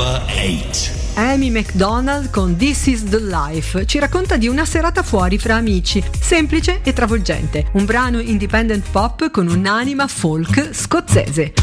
Number 8. Amy Macdonald con This Is The Life ci racconta di una serata fuori fra amici, semplice e travolgente, un brano independent pop con un'anima folk scozzese.